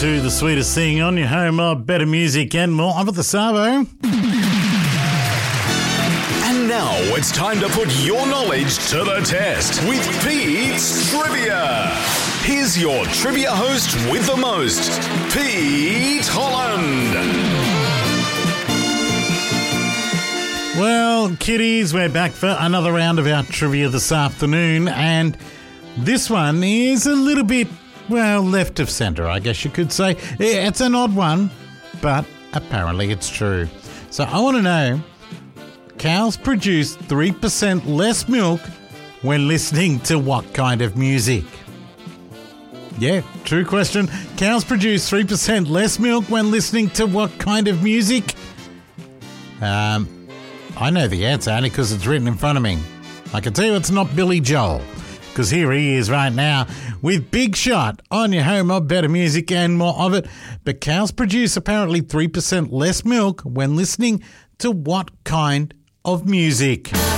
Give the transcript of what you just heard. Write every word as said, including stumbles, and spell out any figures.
to the sweetest thing on your home of better music and more. I'm at the Savo. And now it's time to put your knowledge to the test with Pete's Trivia. Here's your trivia host with the most, Pete Holland. Well, kiddies, we're back for another round of our trivia this afternoon, and this one is a little bit, well, left of centre, I guess you could say. It's an odd one, but apparently it's true. So I want to know, cows produce three percent less milk when listening to what kind of music? Yeah, true question. Cows produce three percent less milk when listening to what kind of music? Um... I know the answer only because it's written in front of me. I can tell you it's not Billy Joel, because here he is right now with Big Shot on your home of better music and more of it. But cows produce apparently three percent less milk when listening to what kind of music?